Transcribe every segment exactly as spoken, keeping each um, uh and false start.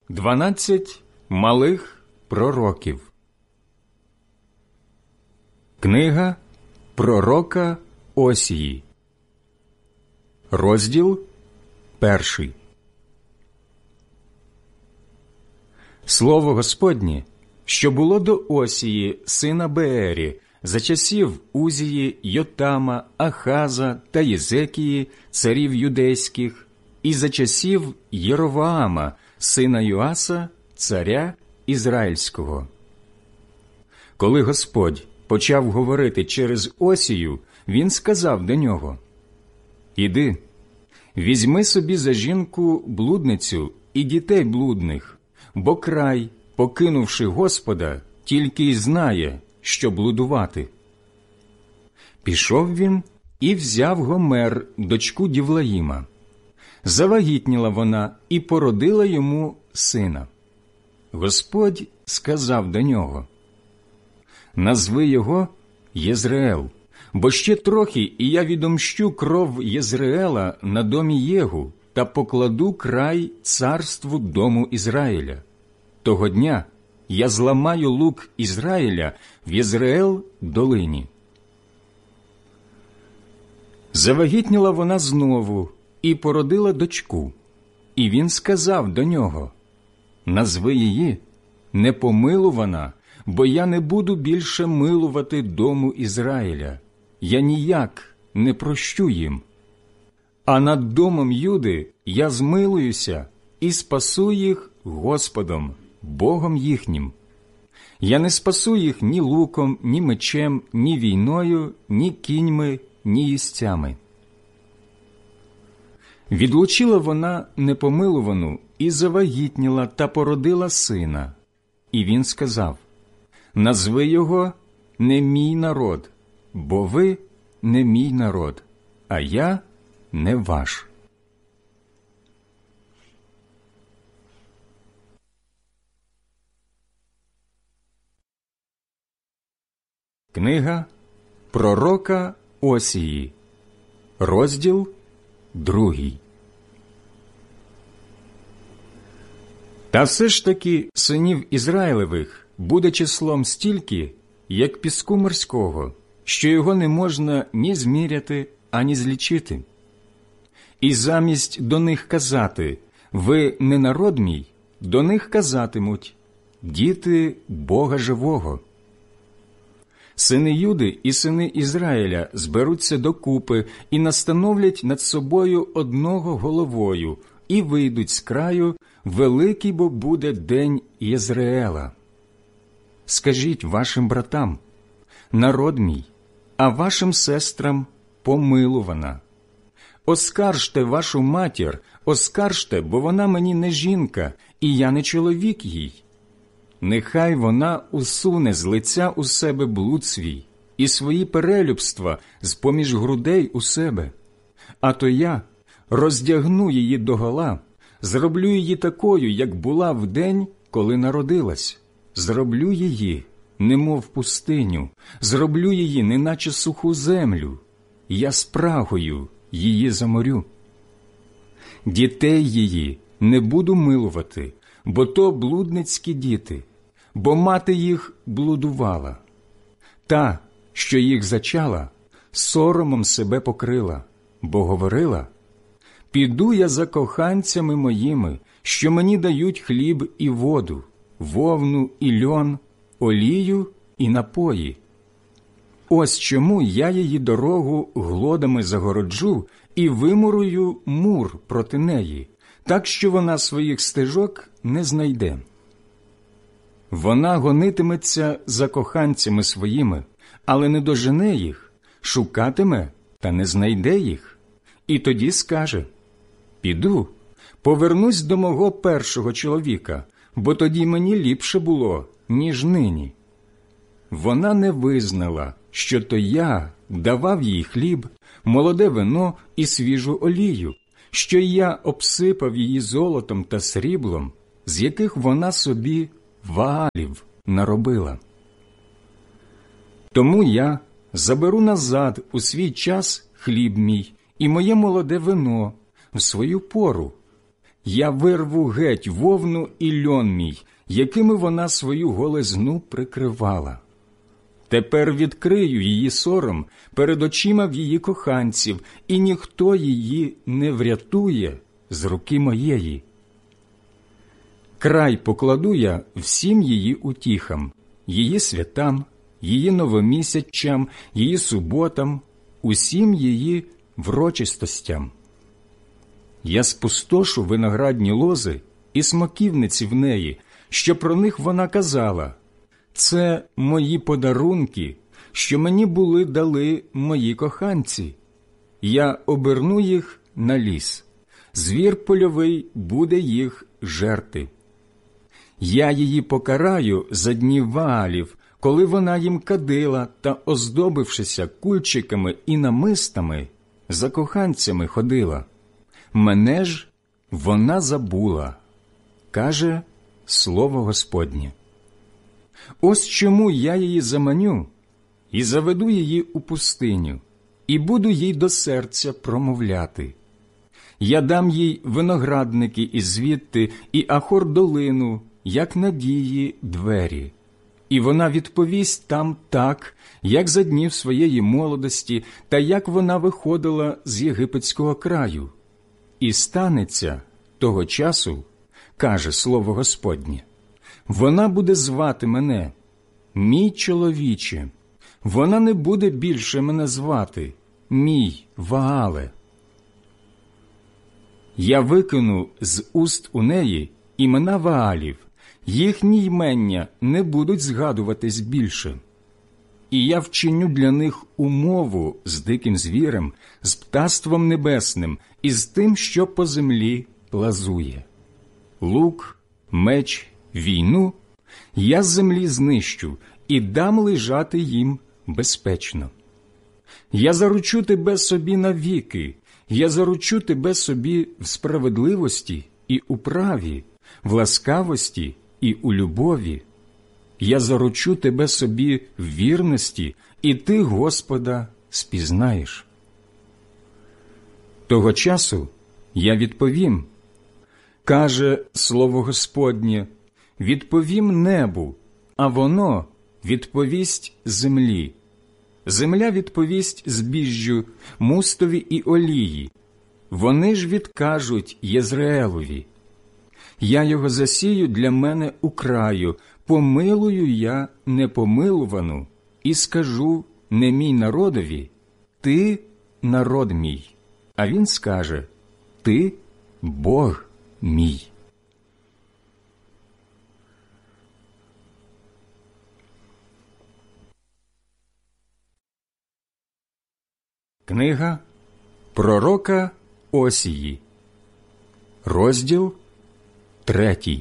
Дванадцять малих пророків. Книга пророка Осії. Розділ перший. Слово Господнє, що було до Осії, сина Беері, за часів Узії, Йотама, Ахаза та Єзекії, царів юдейських, і за часів Єровоама, сина Йоаса, царя Ізраїльського. Коли Господь почав говорити через Осію, він сказав до нього: «Іди, візьми собі за жінку блудницю і дітей блудних, бо край, покинувши Господа, тільки й знає, що блудувати». Пішов він і взяв Гомер, дочку Дівлаїма. Завагітніла вона і породила йому сина. Господь сказав до нього: «Назви його Єзреел, бо ще трохи, і я відомщу кров Єзреела на домі Єгу та покладу край царству дому Ізраїля. Того дня я зламаю лук Ізраїля в Єзреел долині». Завагітніла вона знову і породила дочку. І він сказав до нього: «Назви її Непомилувана, бо я не буду більше милувати дому Ізраїля, я ніяк не прощу їм. А над домом Юди я змилуюся і спасу їх Господом, Богом їхнім. Я не спасу їх ні луком, ні мечем, ні війною, ні кіньми, ні їстцями». Відлучила вона непомилувану і завагітніла та породила сина. І він сказав: «Назви його не мій народ, бо ви не мій народ, а я не ваш». Книга пророка Осії, розділ другий. Та все ж таки синів Ізраїлевих буде числом стільки, як піску морського, що його не можна ні зміряти, ані злічити. І замість до них казати: «Ви не народ мій», до них казатимуть: «Діти Бога живого». Сини Юди і сини Ізраїля зберуться докупи і настановлять над собою одного головою, і вийдуть з краю, великий бо буде день Єзреела. Скажіть вашим братам: «Народ мій», а вашим сестрам: «Помилувана». Оскаржте вашу матір, оскаржте, бо вона мені не жінка, і я не чоловік їй. Нехай вона усуне з лиця у себе блуд свій і свої перелюбства з-поміж грудей у себе. А то я роздягну її догола, зроблю її такою, як була в день, коли народилась. Зроблю її, немов пустиню, зроблю її, неначе суху землю. Я спрагою її заморю. Дітей її не буду милувати, бо то блудницькі діти, бо мати їх блудувала. Та, що їх зачала, соромом себе покрила, бо говорила: «Піду я за коханцями моїми, що мені дають хліб і воду, вовну і льон, олію і напої. Ось чому я її дорогу глодами загороджу і вимурую мур проти неї, так що вона своїх стежок не знайде. Вона гонитиметься за коханцями своїми, але не дожене їх, шукатиме, та не знайде їх. І тоді скаже: піду, повернусь до мого першого чоловіка, бо тоді мені ліпше було, ніж нині. Вона не визнала, що то я давав їй хліб, молоде вино і свіжу олію, що я обсипав її золотом та сріблом, з яких вона собі ваалів наробила. Тому я заберу назад у свій час хліб мій і моє молоде вино в свою пору, я вирву геть вовну і льон мій, якими вона свою голизну прикривала. Тепер відкрию її сором перед очима в її коханців, і ніхто її не врятує з руки моєї. Край покладу я всім її утіхам, її святам, її новомісячам, її суботам, усім її врочистостям. Я спустошу виноградні лози і смоківниці в неї, що про них вона казала: це мої подарунки, що мені були дали мої коханці. Я оберну їх на ліс, звір польовий буде їх жерти. Я її покараю за днів Ваалів, коли вона їм кадила та, оздобившися кульчиками і намистами, за коханцями ходила. Мене ж вона забула, каже слово Господнє. Ось чому я її заманю і заведу її у пустиню, і буду їй до серця промовляти. Я дам їй виноградники ізвідти і Ахор-долину, як надії двері. І вона відповість там так, як за днів своєї молодості, та як вона виходила з єгипетського краю. І станеться того часу, каже слово Господнє, вона буде звати мене, мій чоловіче, вона не буде більше мене звати, мій Ваале. Я викину з уст у неї імена Ваалів, їхні ймення не будуть згадуватись більше. І я вчиню для них умову з диким звірем, з птаством небесним і з тим, що по землі плазує. Лук, меч, війну я з землі знищу і дам лежати їм безпечно. Я заручу тебе собі навіки, я заручу тебе собі в справедливості і у праві, в ласкавості і у любові. Я заручу тебе собі в вірності, і ти Господа спізнаєш. Того часу я відповім, каже слово Господнє, відповім небу, а воно відповість землі. Земля відповість збіжжю, мустові і олії. Вони ж відкажуть Єзреелові. Я його засію для мене у краю, помилую я непомилувану, і скажу не мій народові, ти народ мій, а він скаже, ти Бог мій. Книга пророка Осії, розділ третій.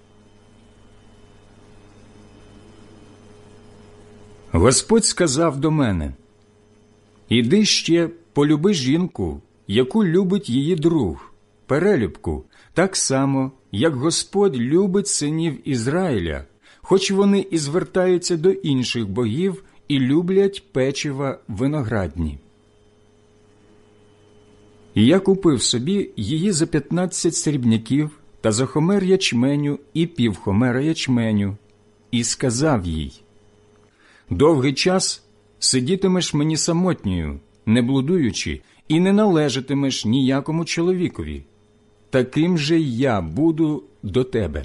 Господь сказав до мене: «Іди ще полюби жінку, яку любить її друг, перелюбку, так само, як Господь любить синів Ізраїля, хоч вони і звертаються до інших богів і люблять печива виноградні». І я купив собі її за п'ятнадцять срібняків та за хомер ячменю і півхомера ячменю, і сказав їй: «Довгий час сидітимеш мені самотньою, не блудуючи, і не належатимеш ніякому чоловікові. Таким же я буду до тебе».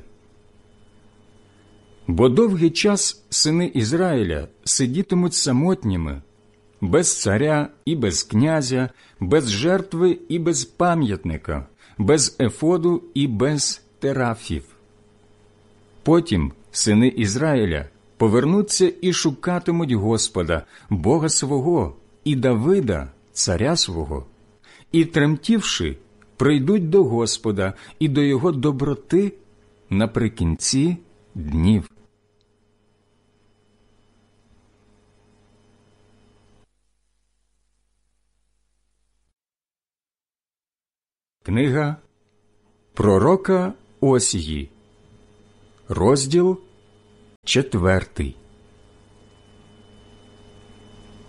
Бо довгий час сини Ізраїля сидітимуть самотніми, без царя і без князя, без жертви і без пам'ятника, без ефоду і без терафів. Потім сини Ізраїля повернуться і шукатимуть Господа, Бога свого, і Давида, царя свого, і, тремтівши, прийдуть до Господа і до Його доброти наприкінці днів. Книга пророка Осії, розділ четвертий.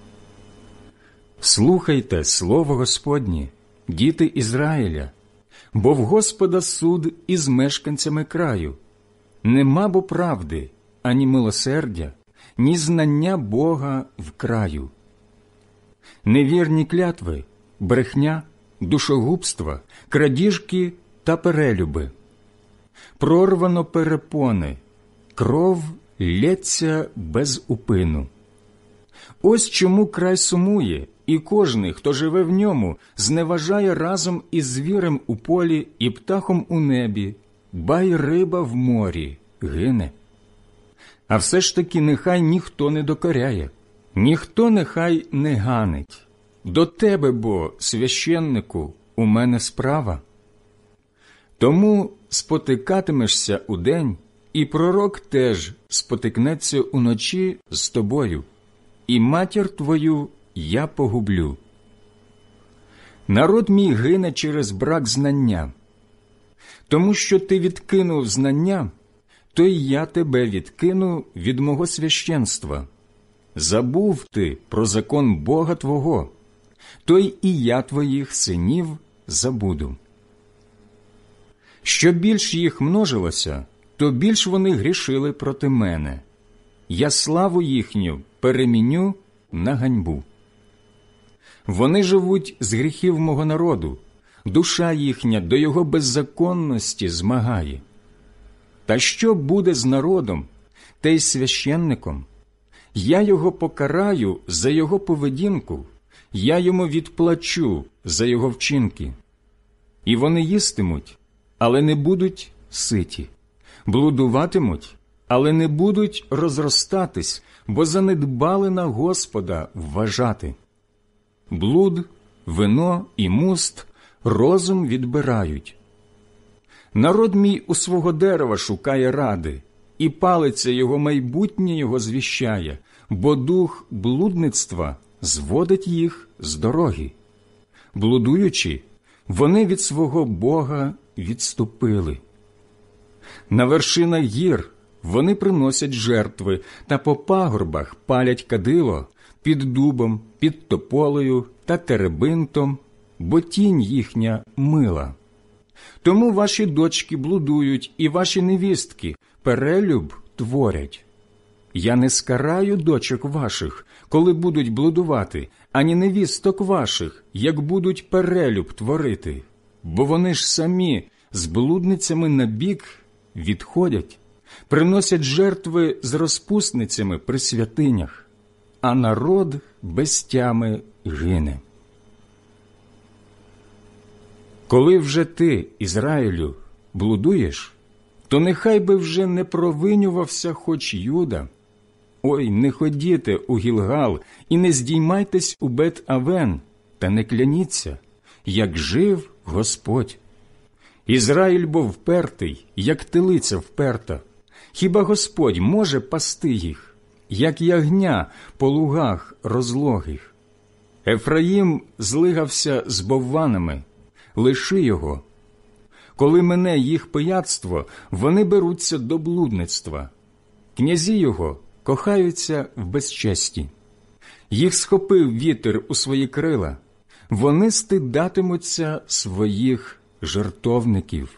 Слухайте слово Господнє, діти Ізраїля. Бо в Господа суд із мешканцями краю. Нема бо правди, ані милосердя, ні знання Бога в краю. Невірні клятви, брехня, душогубства, крадіжки та перелюби. Прорвано перепони, кров лється без упину. Ось чому край сумує, і кожний, хто живе в ньому, зневажає разом із звірем у полі і птахом у небі, ба й риба в морі гине. А все ж таки нехай ніхто не докоряє, ніхто нехай не ганить. До тебе, бо, священнику, у мене справа. Тому спотикатимешся удень, і пророк теж спотикнеться уночі з тобою, і матір твою я погублю. Народ мій гине через брак знання. Тому що ти відкинув знання, то й я тебе відкину від мого священства. Забув ти про закон Бога твого, то й і я твоїх синів забуду. Що більш їх множилося, то більш вони грішили проти мене. Я славу їхню переміню на ганьбу. Вони живуть з гріхів мого народу, душа їхня до його беззаконності змагає. Та що буде з народом, та й священником? Я його покараю за його поведінку, я йому відплачу за його вчинки. І вони їстимуть, але не будуть ситі, блудуватимуть, але не будуть розростатись, бо занедбали на Господа вважати. Блуд, вино і муст розум відбирають. Народ мій у свого дерева шукає ради, і палиця його майбутнє його звіщає, бо дух блудництва зводить їх з дороги. Блудуючи, вони від свого Бога відступили. На вершинах гір вони приносять жертви, та по пагорбах палять кадило під дубом, під тополею та теребинтом, бо тінь їхня мила. Тому ваші дочки блудують, і ваші невістки перелюб творять. Я не скараю дочок ваших, коли будуть блудувати, ані невісток ваших, як будуть перелюб творити, бо вони ж самі з блудницями набік відходять, приносять жертви з розпусницями при святинях, а народ без тями гине. Коли вже ти, Ізраїлю, блудуєш, то нехай би вже не провинювався хоч Юда. Ой, не ходіте у Гілгал і не здіймайтесь у Бет-Авен, та не кляніться, як жив Господь. Ізраїль бо впертий, як телиця вперта. Хіба Господь може пасти їх, як ягня по лугах розлогих? Ефраїм злигався з бовванами, лиши його. Коли мине їх пияцтво, вони беруться до блудництва. Князі його кохаються в безчесті. Їх схопив вітер у свої крила, вони стидатимуться своїх жертовників.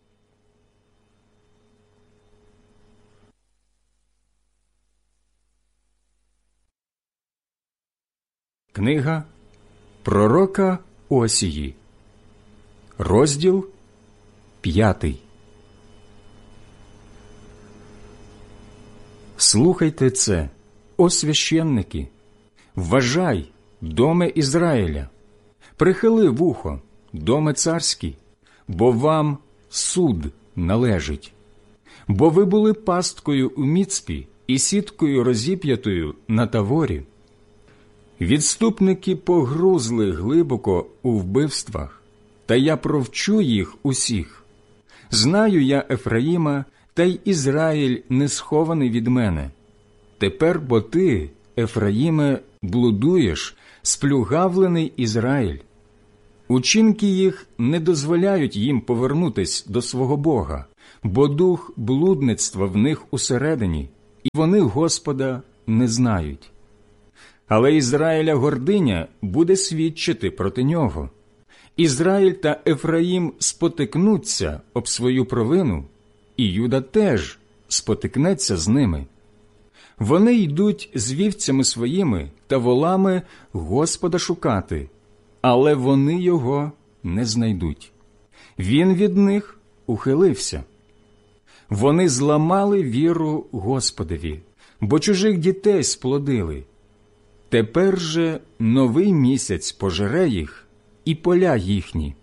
Книга пророка Осії, розділ п'ятий. Слухайте це, о священники, вважай, доме Ізраїля, прихили вухо, доме царський, бо вам суд належить. Бо ви були пасткою у Міцпі і сіткою розіп'ятою на Таворі. Відступники погрузли глибоко у вбивствах, та я провчу їх усіх. Знаю я Ефраїма, та й Ізраїль не схований від мене. Тепер бо ти, Ефраїме, блудуєш, сплюгавлений Ізраїль. Учинки їх не дозволяють їм повернутись до свого Бога, бо дух блудництва в них усередині, і вони Господа не знають. Але Ізраїля гординя буде свідчити проти нього, Ізраїль та Ефраїм спотикнуться об свою провину, і Юда теж спотикнеться з ними. Вони йдуть з вівцями своїми та волами Господа шукати, але вони його не знайдуть. Він від них ухилився. Вони зламали віру Господові, бо чужих дітей сплодили. Тепер же новий місяць пожере їх і поля їхні.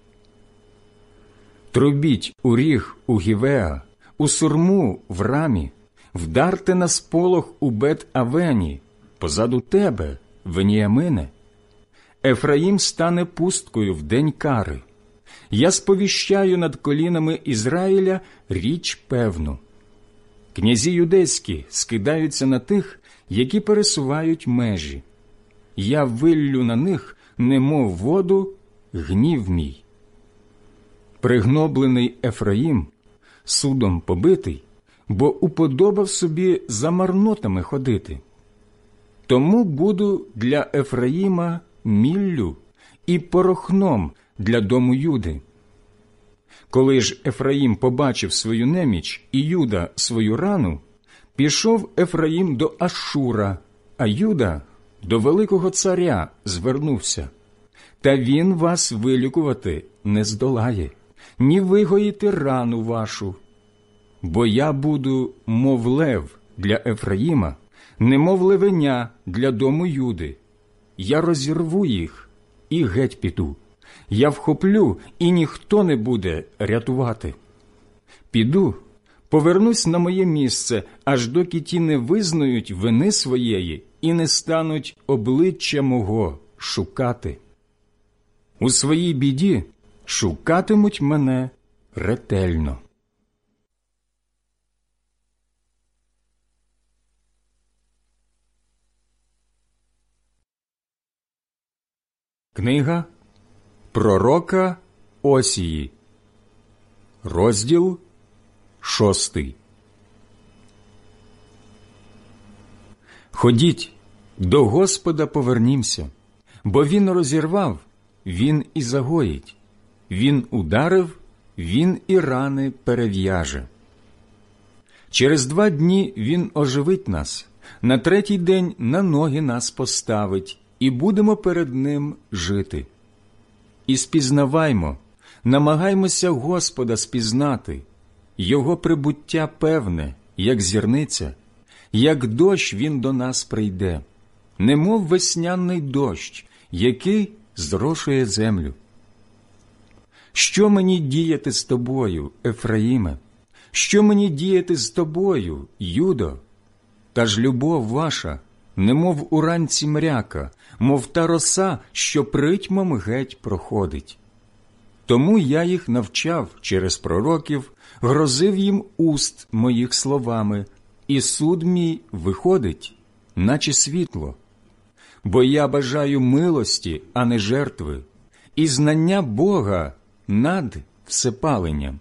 Трубіть у ріг у Гівеа, у сурму в Рамі, вдарте на сполох у Бет-Авені, позаду тебе, Веніямине. Ефраїм стане пусткою в день кари. Я сповіщаю над колінами Ізраїля річ певну. Князі юдейські скидаються на тих, які пересувають межі. Я виллю на них, немов воду, гнів мій. Пригноблений Ефраїм, судом побитий, бо уподобав собі за марнотами ходити. Тому буду для Ефраїма міллю і порохном для дому Юди. Коли ж Ефраїм побачив свою неміч і Юда свою рану, пішов Ефраїм до Ашура, а Юда до великого царя звернувся. Та він вас вилікувати не здолає, ні вигоїти рану вашу. Бо я буду, мов лев для Ефраїма, немов левеня для дому Юди. Я розірву їх і геть піду. Я вхоплю, і ніхто не буде рятувати. Піду, повернусь на моє місце, аж доки ті не визнають вини своєї і не стануть обличчя мого шукати. У своїй біді шукатимуть мене ретельно. Книга пророка Осії, розділ шостий. Ходіть, до Господа повернімся, бо Він розірвав, Він і загоїть, Він ударив, Він і рани перев'яже. Через два дні Він оживить нас, на третій день на ноги нас поставить, і будемо перед Ним жити. І спізнаваймо, намагаймося Господа спізнати, Його прибуття певне, як зірниця, як дощ Він до нас прийде, немов весняний дощ, який зрошує землю. Що мені діяти з тобою, Ефраїме? Що мені діяти з тобою, Юдо? Та ж любов ваша, немов уранці мряка, мов та роса, що притьмом геть проходить. Тому я їх навчав через пророків, грозив їм уст моїх словами, і суд мій виходить, наче світло. Бо я бажаю милості, а не жертви, і знання Бога над всепаленням.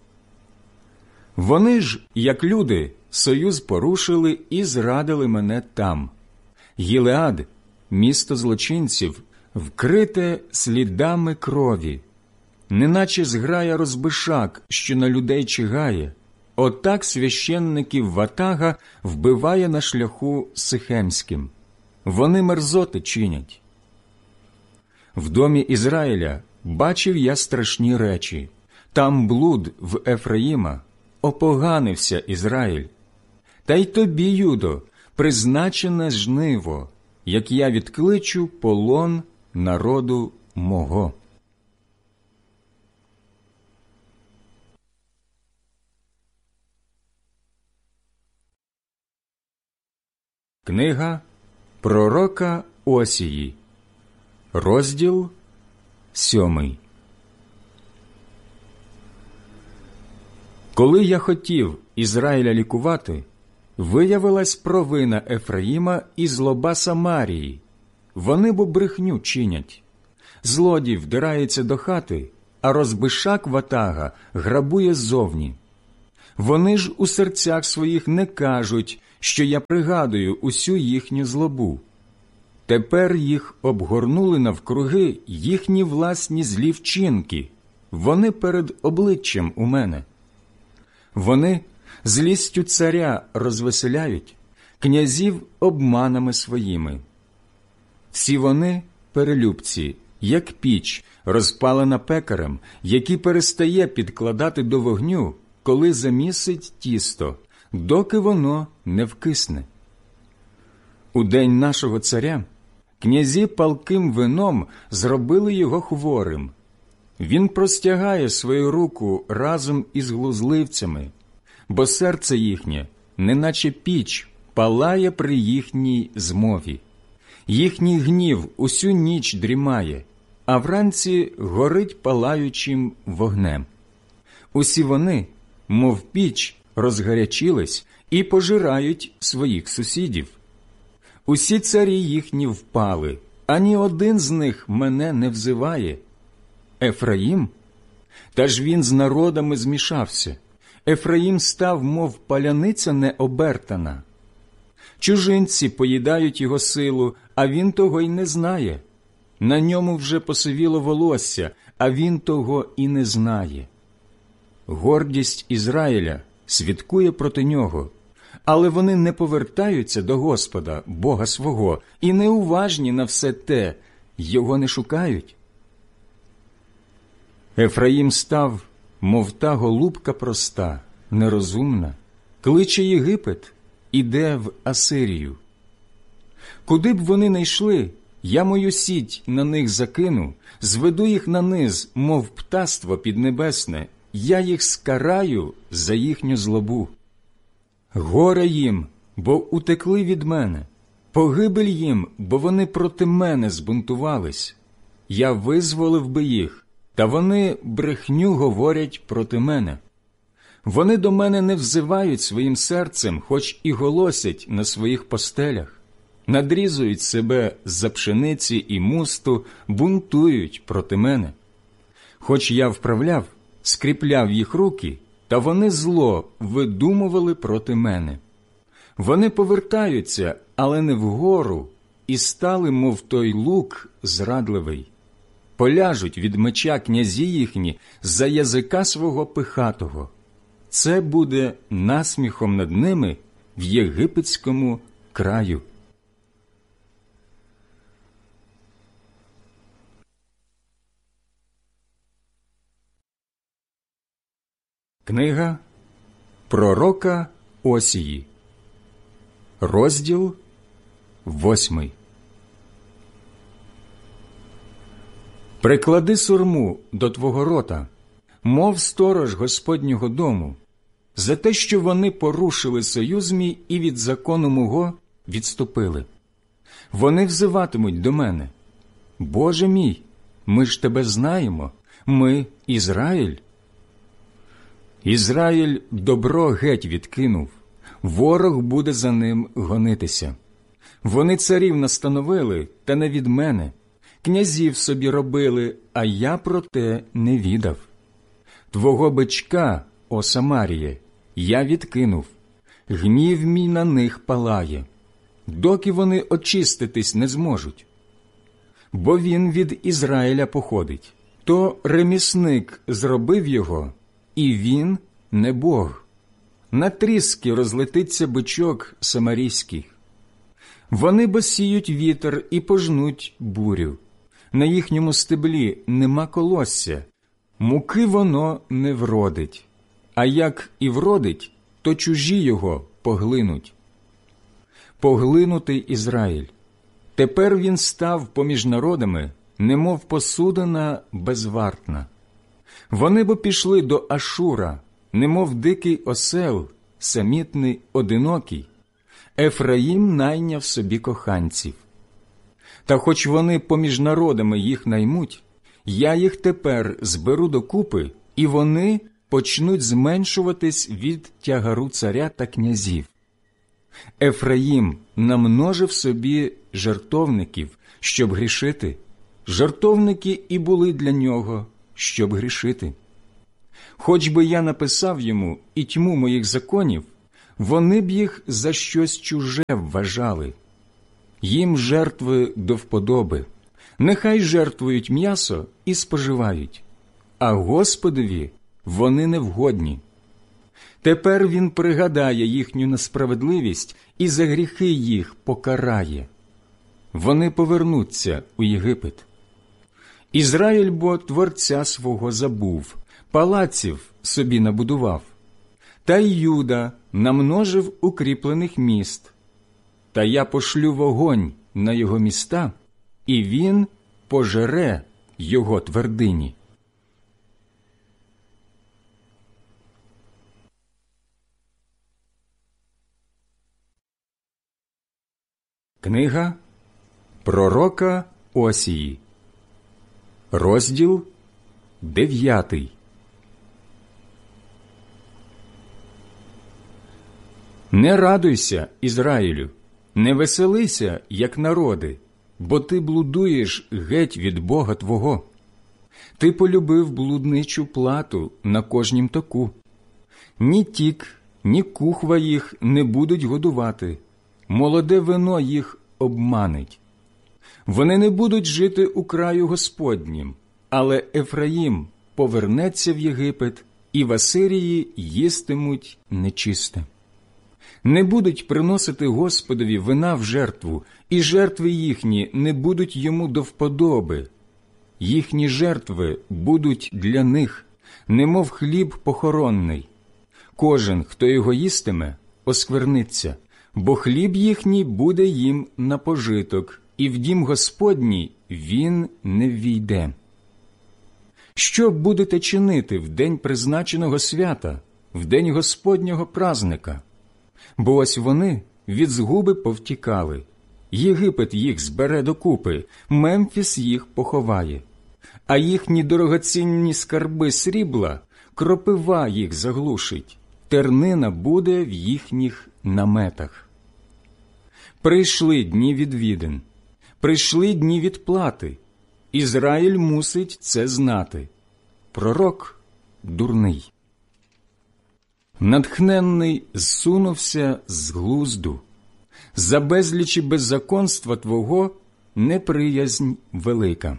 Вони ж, як люди, союз порушили і зрадили мене там. Гілеад, місто злочинців, вкрите слідами крові, неначе зграя розбишак, що на людей чигає, отак священників ватага вбиває на шляху Сихемським. Вони мерзоти чинять. В домі Ізраїля бачив я страшні речі. Там блуд в Ефраїма, опоганився Ізраїль. Та й тобі, Юдо, призначене жниво, як я відкличу полон народу мого. Книга пророка Осії, розділ сьомий. Коли я хотів Ізраїля лікувати, виявилась провина Ефраїма і злоба Самарії. Вони бо брехню чинять. Злодій вдирається до хати, а розбишак ватага грабує ззовні. Вони ж у серцях своїх не кажуть, що я пригадую усю їхню злобу. Тепер їх обгорнули навкруги їхні власні злі вчинки, вони перед обличчям у мене. Вони злістю царя розвеселяють, князів обманами своїми. Всі вони перелюбці, як піч, розпалена пекарем, який перестає підкладати до вогню, коли замісить тісто, доки воно не вкисне. У день нашого царя князі палким вином зробили його хворим. Він простягає свою руку разом із глузливцями, бо серце їхнє, неначе піч, палає при їхній змові. Їхній гнів усю ніч дрімає, а вранці горить палаючим вогнем. Усі вони, мов піч, розгарячились і пожирають своїх сусідів. Усі царі їхні впали, ані один з них мене не взиває. Ефраїм? Та ж він з народами змішався. Ефраїм став, мов паляниця необертана. Чужинці поїдають його силу, а він того й не знає. На ньому вже посивіло волосся, а він того і не знає. Гордість Ізраїля свідкує проти нього, але вони не повертаються до Господа, Бога свого, і неуважні на все те, його не шукають. Ефраїм став, мов та голубка проста, нерозумна, кличе Єгипет, іде в Асирію. Куди б вони не йшли, я мою сіть на них закину, зведу їх на низ, мов птаство піднебесне, я їх скараю за їхню злобу. Горе їм, бо утекли від мене, погибель їм, бо вони проти мене збунтувались. Я визволив би їх, та вони брехню говорять проти мене. Вони до мене не взивають своїм серцем, хоч і голосять на своїх постелях. Надрізують себе з-за пшениці і мусту, бунтують проти мене. Хоч я вправляв, скріпляв їх руки, та вони зло видумували проти мене. Вони повертаються, але не вгору, і стали, мов той лук зрадливий. Поляжуть від меча князі їхні за язика свого пихатого. Це буде насміхом над ними в єгипетському краю. Книга пророка Осії, розділ восьмий. Приклади сурму до твого рота, мов сторож Господнього дому, за те, що вони порушили союз мій і від закону мого відступили. Вони взиватимуть до мене: Боже мій, ми ж тебе знаємо, ми Ізраїль. Ізраїль добро геть відкинув, ворог буде за ним гонитися. Вони царів настановили, та не від мене, князів собі робили, а я про те не відав. Твого бичка, о Самаріє, я відкинув, гнів мій на них палає, доки вони очиститись не зможуть. Бо він від Ізраїля походить, то ремісник зробив його, і він не Бог. На тріски розлетиться бичок самарійський. Вони бо сіють вітер і пожнуть бурю. На їхньому стеблі нема колосся, муки воно не вродить, а як і вродить, то чужі його поглинуть. Поглинутий Ізраїль. Тепер він став поміж народами, немов посудина безвартна. Вони бо пішли до Ашура, немов дикий осел, самітний, одинокий. Ефраїм найняв собі коханців. Та хоч вони поміж народами їх наймуть, я їх тепер зберу докупи, і вони почнуть зменшуватись від тягару царя та князів. Ефраїм намножив собі жертовників, щоб грішити. Жертовники і були для нього, щоб грішити. Хоч би я написав йому і тьму моїх законів, вони б їх за щось чуже вважали. їм жертви до вподоби, нехай жертвують м'ясо і споживають, а Господові вони невгодні. Тепер він пригадає їхню несправедливість і за гріхи їх покарає. Вони повернуться у Єгипет. Ізраїль бо Творця свого забув, палаців собі набудував. Та й Юда намножив укріплених міст. Та я пошлю вогонь на його міста, і він пожере його твердині. Книга пророка Осії, розділ дев'ятий. Не радуйся, Ізраїлю, не веселися, як народи, бо ти блудуєш геть від Бога твого. Ти полюбив блудничу плату на кожнім току. Ні тік, ні кухва їх не будуть годувати, молоде вино їх обманить. Вони не будуть жити у краю Господнім, але Ефраїм повернеться в Єгипет, і в Асирії їстимуть нечисте. Не будуть приносити Господові вина в жертву, і жертви їхні не будуть йому до вподоби. Їхні жертви будуть для них, немов хліб похоронний. Кожен, хто його їстиме, оскверниться, бо хліб їхній буде їм на пожиток, і в дім Господній він не ввійде. Що будете чинити в день призначеного свята, в день Господнього празника? Бо ось вони від згуби повтікали. Єгипет їх збере докупи, Мемфіс їх поховає. А їхні дорогоцінні скарби срібла, кропива їх заглушить, тернина буде в їхніх наметах. Прийшли дні відвідин, прийшли дні відплати. Ізраїль мусить це знати. Пророк дурний. Натхненний зсунувся з глузду. За безлічі беззаконства твого неприязнь велика.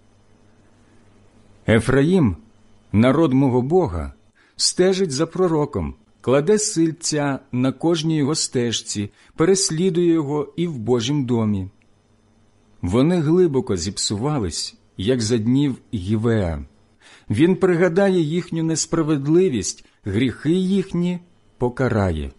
Ефраїм, народ мого Бога, стежить за пророком, кладе сильця на кожній його стежці, переслідує його і в Божім домі. Вони глибоко зіпсувались, як за днів Гівеа. Він пригадає їхню несправедливість, гріхи їхні покарає.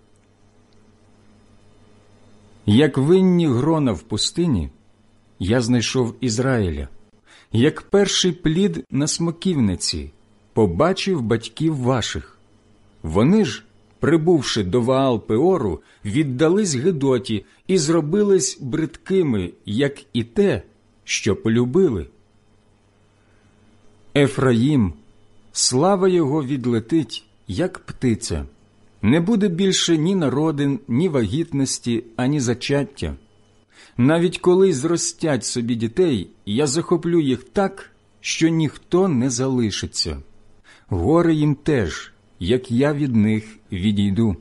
Як винні грона в пустині, я знайшов Ізраїля. Як перший плід на смоківниці, побачив батьків ваших. Вони ж, прибувши до Ваал-Пеору, віддались Гедоті і зробились бридкими, як і те, що полюбили. Ефраїм, слава його відлетить, як птиця. Не буде більше ні народин, ні вагітності, ані зачаття. Навіть коли зростять собі дітей, я захоплю їх так, що ніхто не залишиться. Горе їм теж, як я від них відійду.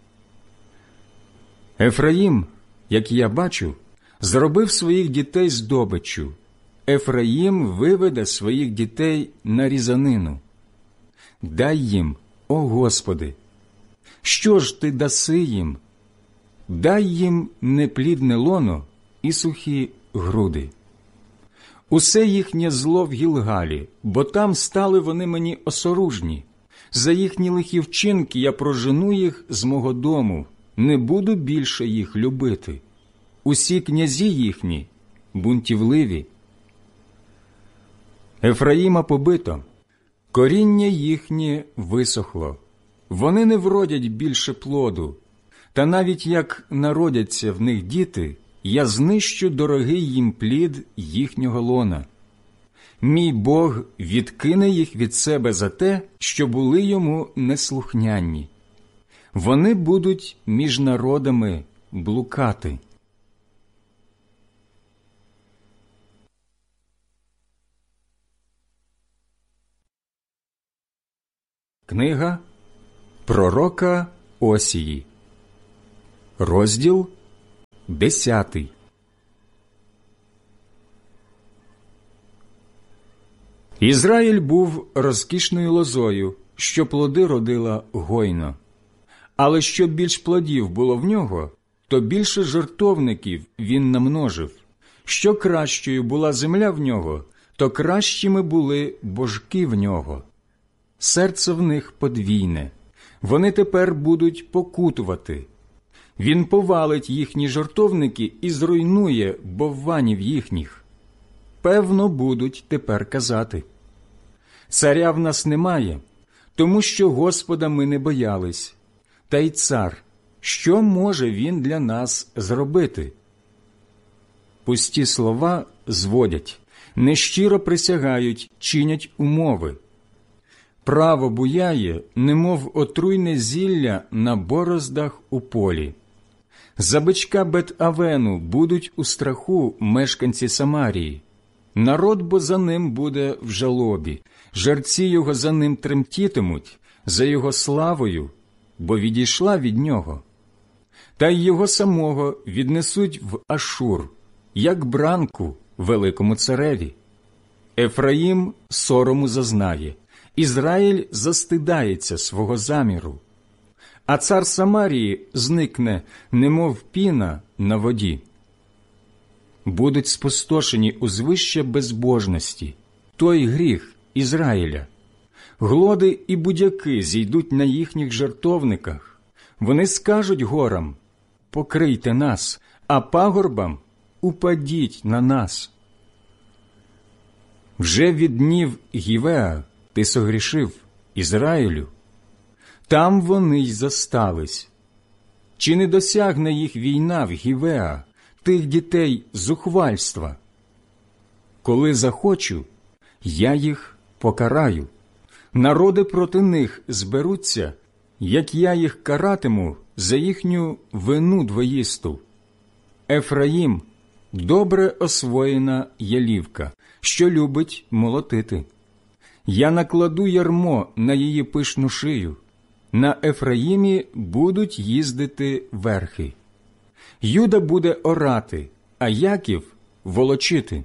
Ефраїм, як я бачу, зробив своїх дітей здобиччю. Ефраїм виведе своїх дітей на різанину. Дай їм, о Господи! Що ж ти даси їм? Дай їм неплідне лоно і сухі груди. Усе їхнє зло в Гілгалі, бо там стали вони мені осоружні. За їхні лихі вчинки я прожену їх з мого дому, не буду більше їх любити. Усі князі їхні бунтівливі. Ефраїма побито, коріння їхнє висохло. Вони не вродять більше плоду, та навіть як народяться в них діти, я знищу дорогий їм плід їхнього лона. Мій Бог відкине їх від себе за те, що були йому неслухняні. Вони будуть між народами блукати. Книга пророка Осії, розділ десятий. Ізраїль був розкішною лозою, що плоди родила гойно. Але що більш плодів було в нього, то більше жертовників він намножив. Що кращою була земля в нього, то кращими були божки в нього. Серце в них подвійне, вони тепер будуть покутувати. Він повалить їхні жертовники і зруйнує бовванів їхніх. Певно, будуть тепер казати: царя в нас немає, тому що Господа ми не боялись. Та й цар, що може він для нас зробити? Пусті слова зводять, нещиро присягають, чинять умови. Право буяє, немов отруйне зілля на бороздах у полі. За бичка Бет-Авену будуть у страху мешканці Самарії. Народ бо за ним буде в жалобі, жерці його за ним тремтітимуть, за його славою, бо відійшла від нього. Та й його самого віднесуть в Ашур, як бранку великому цареві. Ефраїм сорому зазнає, Ізраїль застидається свого заміру. А цар Самарії зникне, немов піна на воді. Будуть спустошені узвища безбожності, той гріх Ізраїля. Глоди і будяки зійдуть на їхніх жертовниках. Вони скажуть горам: покрийте нас, а пагорбам упадіть на нас. Вже від днів Гівеа ти согрішив, Ізраїлю. Там вони й застались. Чи не досягне їх війна в Гівеа, тих дітей зухвальства? Коли захочу, я їх покараю. Народи проти них зберуться, як я їх каратиму за їхню вину двоїсту. Ефраїм – добре освоєна ялівка, що любить молотити. Я накладу ярмо на її пишну шию. На Ефраїмі будуть їздити верхи. Юда буде орати, а Яків – волочити.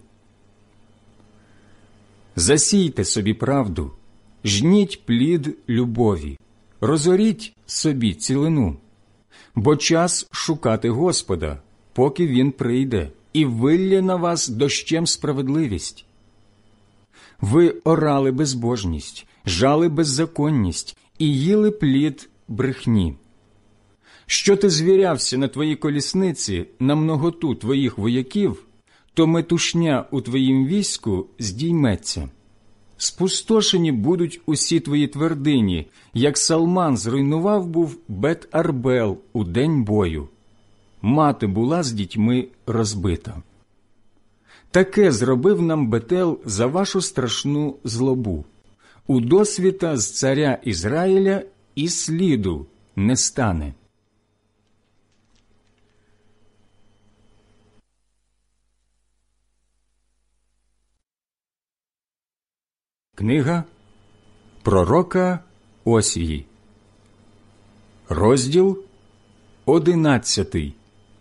Засійте собі правду, жніть плід любові, розоріть собі цілину. Бо час шукати Господа, поки Він прийде, і виллє на вас дощем справедливість. Ви орали безбожність, жали беззаконність і їли плід брехні. Що ти звірявся на твоїй колісниці, на многоту твоїх вояків, то метушня у твоїм війську здійметься. Спустошені будуть усі твої твердині, як Салман зруйнував був Бет-Арбел у день бою. Мати була з дітьми розбита. Таке зробив нам Бетел за вашу страшну злобу. У досвіта з царя Ізраїля і сліду не стане. Книга пророка Осії, розділ одинадцятий.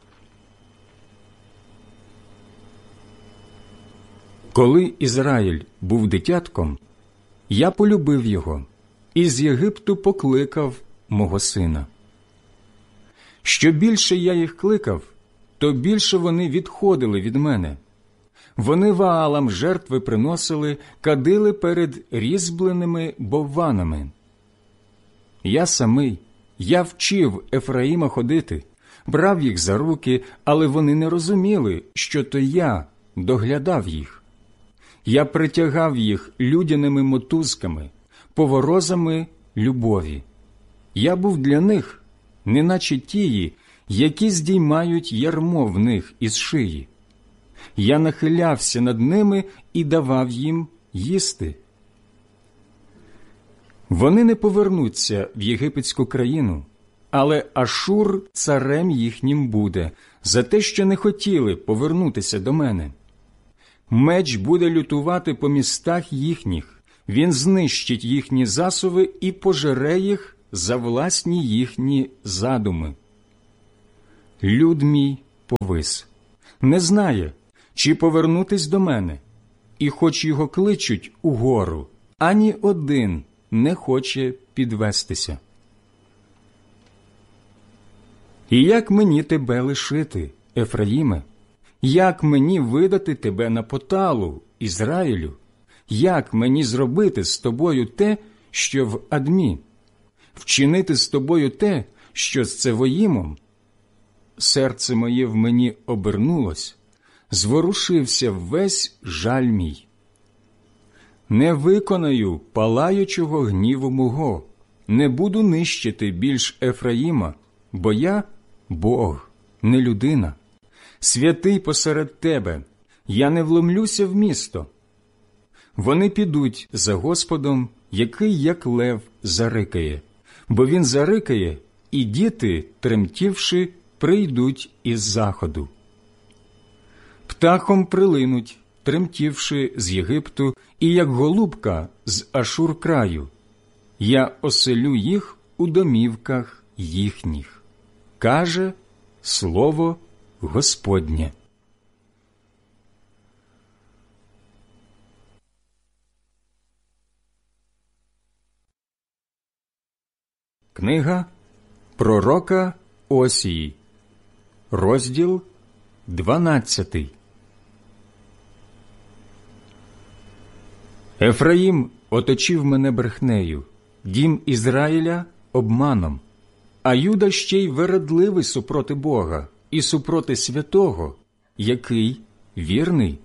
Коли Ізраїль був дитятком, я полюбив його і з Єгипту покликав мого сина. Що більше я їх кликав, то більше вони відходили від мене. Вони Ваалам жертви приносили, кадили перед різьбленими бовванами. Я самий, я вчив Ефраїма ходити, брав їх за руки, але вони не розуміли, що то я доглядав їх. Я притягав їх людяними мотузками, поворозами любові. Я був для них, неначе тії, які здіймають ярмо в них із шиї. Я нахилявся над ними і давав їм їсти. Вони не повернуться в єгипетську країну, але Ашур царем їхнім буде за те, що не хотіли повернутися до мене. Меч буде лютувати по містах їхніх, він знищить їхні засови і пожере їх за власні їхні задуми. Люд мій повис, не знає, чи повернутись до мене. і хоч його кличуть угору, ані один не хоче підвестися. І як мені тебе лишити, Ефраїме? Як мені видати тебе на поталу, Ізраїлю? Як мені зробити з тобою те, що в Адмі? Вчинити з тобою те, що з Цевоїмом? Серце моє в мені обернулось, зворушився весь жаль мій. Не виконаю палаючого гніву мого, не буду нищити більш Ефраїма, бо я – Бог, не людина. Святий посеред тебе, я не вломлюся в місто. Вони підуть за Господом, який, як лев, зарикає, бо він зарикає, і діти, тремтівши, прийдуть із заходу. Птахом прилинуть, тремтівши з Єгипту, і як голубка з Ашур краю. Я оселю їх у домівках їхніх. Каже слово Господнє. Книга пророка Осії, розділ дванадцятий. Ефраїм оточив мене брехнею, дім Ізраїля – обманом, а Юда ще й вередливий супроти Бога і супроти святого, який вірний.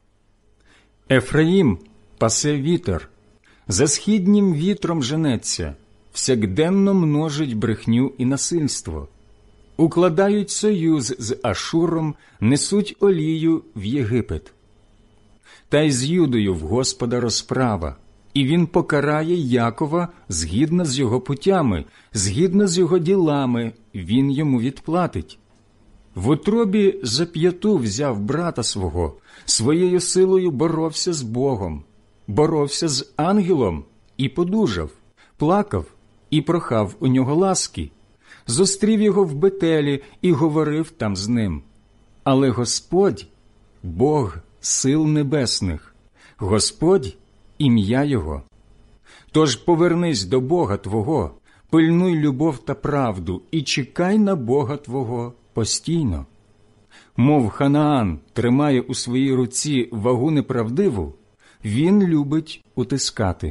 Ефраїм пасе вітер, за східнім вітром женеться, всякденно множить брехню і насильство. Укладають союз з Ашуром, несуть олію в Єгипет. Та й з Юдою в Господа розправа, і він покарає Якова згідно з його путями, згідно з його ділами він йому відплатить. В утробі за п'яту взяв брата свого, своєю силою боровся з Богом, боровся з ангелом і подужав, плакав і прохав у нього ласки, зустрів його в Бетелі і говорив там з ним. Але Господь – Бог сил небесних, Господь – ім'я Його. Тож повернись до Бога твого, пильнуй любов та правду і чекай на Бога твого постійно. Мов Ханаан тримає у своїй руці вагу неправдиву, він любить утискати.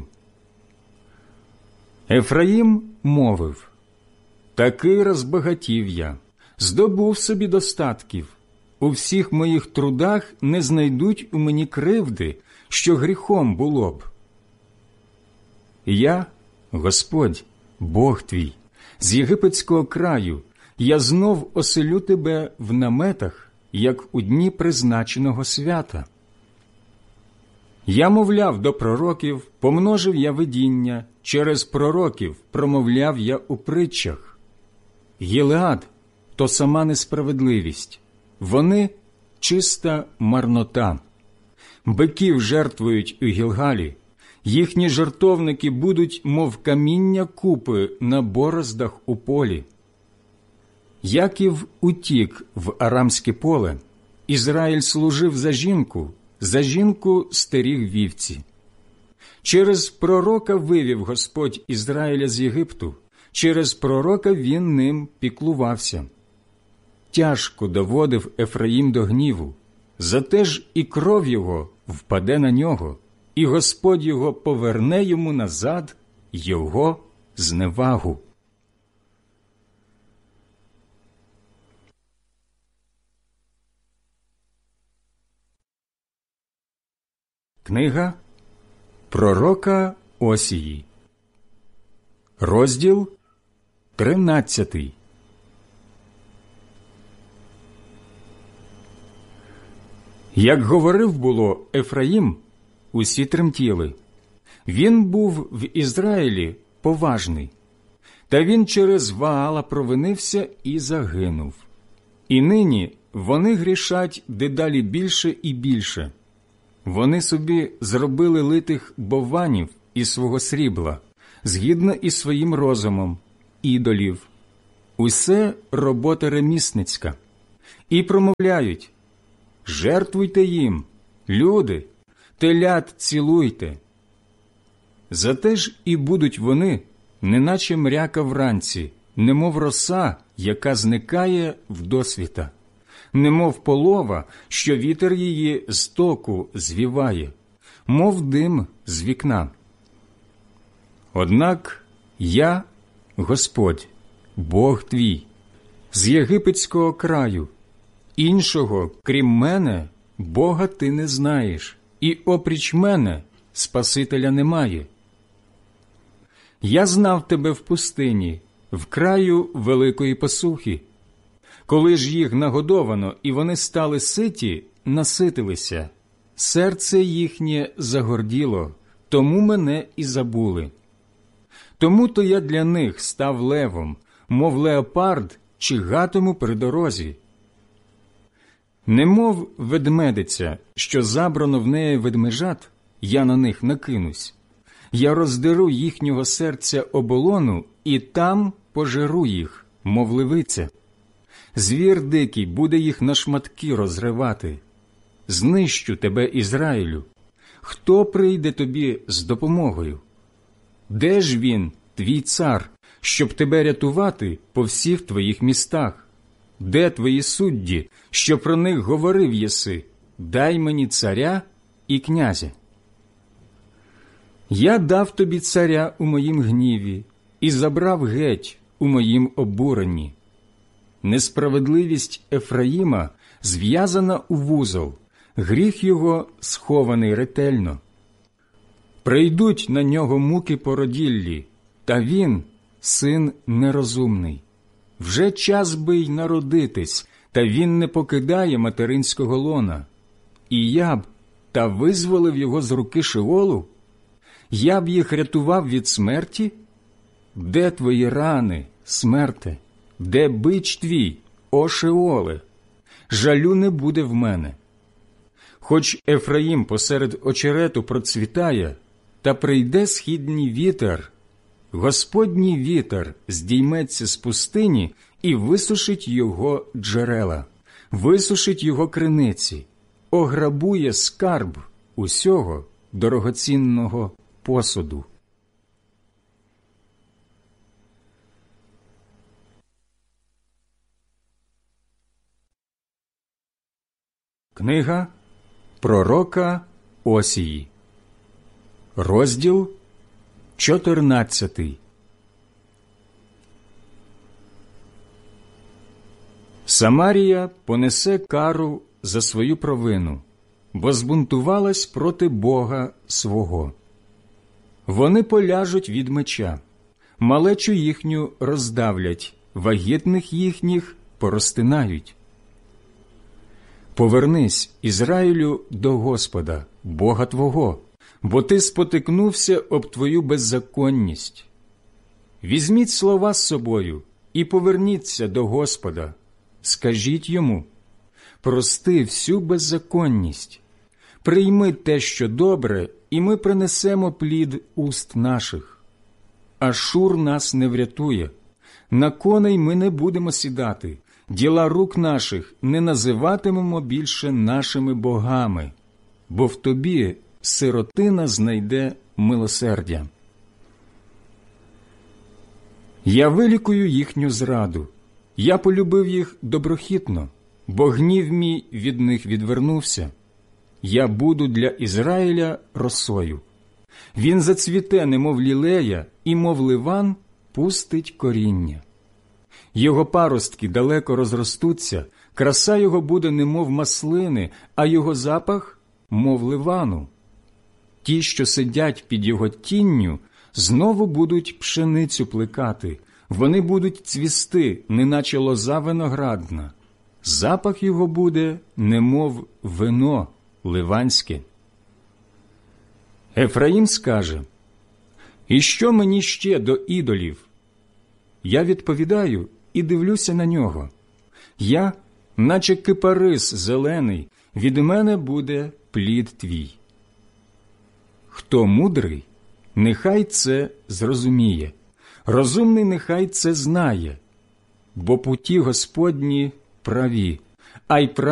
Ефраїм мовив: «Таки розбагатів я, здобув собі достатків, у всіх моїх трудах не знайдуть у мені кривди, що гріхом було б. Я, Господь, Бог твій, з єгипетського краю, я знов оселю тебе в наметах, як у дні призначеного свята. Я мовляв до пророків, помножив я видіння, через пророків промовляв я у притчах. Гілеад – то сама несправедливість, вони – чиста марнота. Биків жертвують у Гілгалі, їхні жертовники будуть, мов каміння купи на бороздах у полі. Яків утік в арамське поле, Ізраїль служив за жінку, за жінку стеріг вівці. Через пророка вивів Господь Ізраїля з Єгипту, через пророка він ним піклувався. Тяжко доводив Ефраїм до гніву, зате ж і кров його впаде на нього, і Господь його поверне йому назад його зневагу. Книга пророка Осії, розділ тринадцятий. Як говорив було Ефраїм, усі тремтіли. Він був в Ізраїлі поважний, та він через Ваала провинився і загинув. І нині вони грішать дедалі більше і більше. Вони собі зробили литих бованів із свого срібла, згідно із своїм розумом, ідолів. Усе робота ремісницька. І промовляють: «Жертвуйте їм, люди, телят цілуйте. Зате ж і будуть вони, неначе мряка вранці, немов роса, яка зникає вдосвіта, немов полова, що вітер її з току звіває, мов дим з вікна. Однак я, Господь, Бог твій, з єгипетського краю, іншого, крім мене, Бога ти не знаєш, і опріч мене Спасителя немає. Я знав тебе в пустині, в краю великої посухи. Коли ж їх нагодовано, і вони стали ситі, наситилися, серце їхнє загорділо, тому мене і забули. Тому-то я для них став левом, мов леопард, чигатиму при дорозі. Немов ведмедиця, що забрано в неї ведмежат, я на них накинусь. Я роздеру їхнього серця оболону, і там пожеру їх, мов левиця. Звір дикий буде їх на шматки розривати. Знищу тебе, Ізраїлю. Хто прийде тобі з допомогою? Де ж він, твій цар, щоб тебе рятувати по всіх твоїх містах? Де твої судді, що про них говорив єси? Дай мені царя і князя. Я дав тобі царя у моїм гніві і забрав геть у моїм обуренні. Несправедливість Ефраїма зв'язана у вузол, гріх його схований ретельно. Прийдуть на нього муки породіллі, та він – син нерозумний. Вже час би й народитись, та він не покидає материнського лона. І я б та визволив його з руки Шеолу? Я б їх рятував від смерті? Де твої рани, смерте? Де бич твій, о Шеоле? Жалю не буде в мене. Хоч Ефраїм посеред очерету процвітає, та прийде східній вітер, Господній вітер здійметься з пустині і висушить його джерела, висушить його криниці, ограбує скарб усього дорогоцінного посуду. Книга пророка Осії, розділ чотирнадцятий. Самарія понесе кару за свою провину, бо збунтувалась проти Бога свого. Вони поляжуть від меча, малечу їхню роздавлять, вагітних їхніх порозтинають. Повернись, Ізраїлю, до Господа, Бога твого, бо ти спотикнувся об твою беззаконність. Візьміть слова з собою і поверніться до Господа. Скажіть йому: прости всю беззаконність, прийми те, що добре, і ми принесемо плід уст наших. Ашур нас не врятує, на коней ми не будемо сідати, діла рук наших не називатимемо більше нашими богами, бо в тобі сиротина знайде милосердя. Я вилікую їхню зраду, я полюбив їх доброхітно, бо гнів мій від них відвернувся. Я буду для Ізраїля росою. Він зацвіте, немов лілея, і, мов ливан, пустить коріння. Його паростки далеко розростуться, краса його буде немов маслини, а його запах – мов ливану. Ті, що сидять під його тінню, знову будуть пшеницю плекати, вони будуть цвісти, неначе лоза виноградна. Запах його буде немов вино ливанське. Ефраїм скаже: «І що мені ще до ідолів?» Я відповідаю і дивлюся на нього. Я, наче кипарис зелений, від мене буде плід твій. Хто мудрий, нехай це зрозуміє, розумний нехай це знає, бо путі Господні праві, а й праві